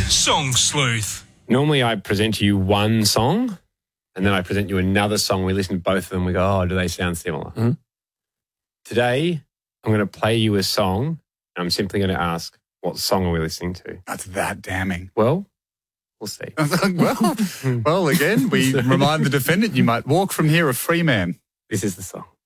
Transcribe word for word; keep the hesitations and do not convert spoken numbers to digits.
Song Sleuth. Normally I present to you one song and then I present you another song. We listen to both of them. We go, oh, do they sound similar? Mm-hmm. Today I'm going to play you a song and I'm simply going to ask, what song are we listening to? That's that damning. Well, we'll see. well, well, again, we remind the defendant you might walk from here a free man. This is the song.